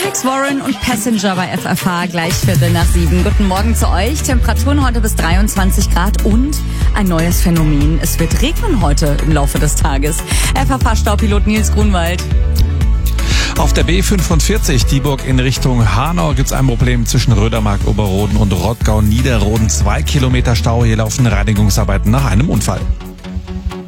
Alex Warren und Passenger bei FFH gleich 6:15. Guten Morgen zu euch. Temperaturen heute bis 23 Grad und ein neues Phänomen. Es wird regnen heute im Laufe des Tages. FFH-Staupilot Nils Grunwald. Auf der B45 Dieburg in Richtung Hanau gibt's ein Problem zwischen Rödermark, Oberroden und Rottgau-Niederroden. 2 Kilometer Stau. Hier laufen Reinigungsarbeiten nach einem Unfall.